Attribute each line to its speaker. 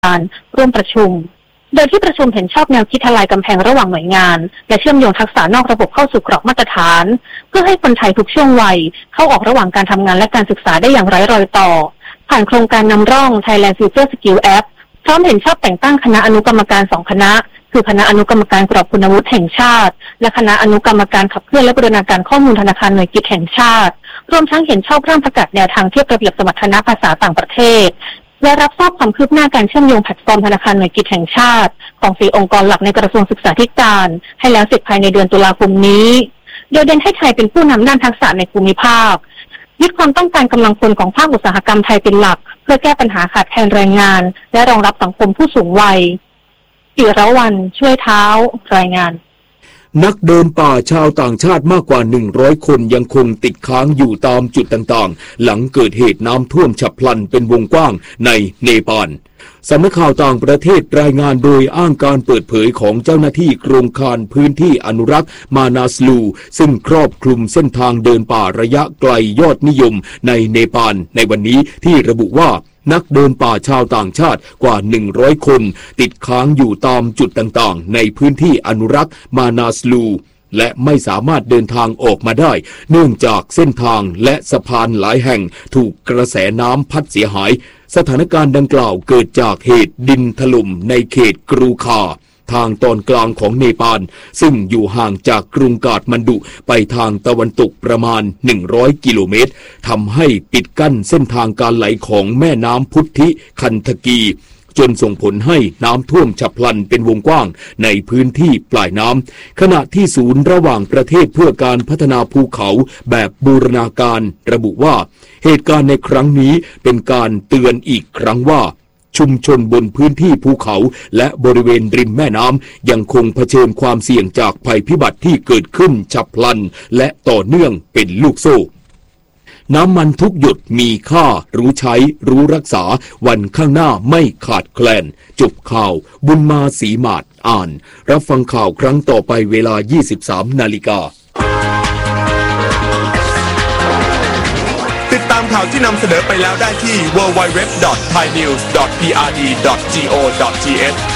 Speaker 1: การร่วมประชุมโดยที่ประชุมเห็นชอบแนวคิดทลายกำแพงระหว่างหน่วยงานและเชื่อมโยงทักษะนอกระบบเข้าสู่กรอบมาตรฐานเพื่อให้คนไทยทุกช่วงวัยเข้าออกระหว่างการทำงานและการศึกษาได้อย่างไร้รอยต่อผ่านโครงการนำร่อง Thailand Future Skill App พร้อมเห็นชอบแต่งตั้งคณะอนุกรรมการ2คณะคือคณะอนุกรรมการกรอบคุณวุฒิแห่งชาติและคณะอนุกรรมการขับเคลื่อนและบูรณาการข้อมูลธนาคารหน่วยกิจแห่งชาติรวมทั้งเห็นชอบร่างประกาศแนวทางเทียบระเบียบสมรรถนะภาษาต่างประเทศและรับทราบความคืบหน้าการเชื่อมโยงแพลตฟอร์มธนาคารหน่วยกิจแห่งชาติของ4องค์กรหลักในกระทรวงศึกษาธิการให้แล้วเสร็จภายในเดือนตุลาคมนี้โดยเด่นให้ไทยเป็นผู้นำด้านทักษะในภูมิภาคยึดความต้องการกำลังคนของภาคอุตสาหกรรมไทยเป็นหลักเพื่อแก้ปัญหาขาดแคลนแรงงานและรองรับสังคมผู้สูงวัยจิรวรรณช่วยเท้ารายงาน
Speaker 2: นักเดินป่าชาวต่างชาติมากกว่า100คนยังคงติดค้างอยู่ตามจุดต่างๆหลังเกิดเหตุน้ำท่วมฉับพลันเป็นวงกว้างในเนปาลสำนักข่าวต่างประเทศรายงานโดยอ้างการเปิดเผยของเจ้าหน้าที่โครงการพื้นที่อนุรักษ์มานาสลูซึ่งครอบคลุมเส้นทางเดินป่าระยะไกลยอดนิยมในเนปาลในวันนี้ที่ระบุว่านักเดินป่าชาวต่างชาติกว่า100คนติดค้างอยู่ตามจุดต่างๆในพื้นที่อนุรักษ์มานาสลูและไม่สามารถเดินทางออกมาได้เนื่องจากเส้นทางและสะพานหลายแห่งถูกกระแสน้ำพัดเสียหายสถานการณ์ดังกล่าวเกิดจากเหตุดินถล่มในเขตกรูคาทางตอนกลางของเนปาลซึ่งอยู่ห่างจากกรุงกาฐมันดุไปทางตะวันตกประมาณ100กิโลเมตรทำให้ปิดกั้นเส้นทางการไหลของแม่น้ำพุทธิคันธกีจนส่งผลให้น้ำท่วมฉับพลันเป็นวงกว้างในพื้นที่ปลายน้ำขณะที่ศูนย์ระหว่างประเทศเพื่อการพัฒนาภูเขาแบบบูรณาการระบุว่าเหตุการณ์ในครั้งนี้เป็นการเตือนอีกครั้งว่าชุมชนบนพื้นที่ภูเขาและบริเวณริมแม่น้ำยังคงเผชิญความเสี่ยงจากภัยพิบัติที่เกิดขึ้นฉับพลันและต่อเนื่องเป็นลูกโซ่น้ำมันทุกหยดมีค่ารู้ใช้รู้รักษาวันข้างหน้าไม่ขาดแคลนจบข่าวบุญมาศรีมาศอ่านรับฟังข่าวครั้งต่อไปเวลา 23 นาฬิกา
Speaker 3: ติดตามข่าวที่นำเสนอไปแล้วได้ที่ www.thainews.prd.go.th